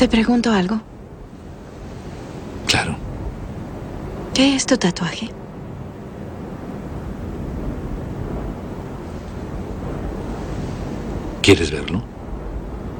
¿Te pregunto algo? Claro. ¿Qué es tu tatuaje? ¿Quieres verlo?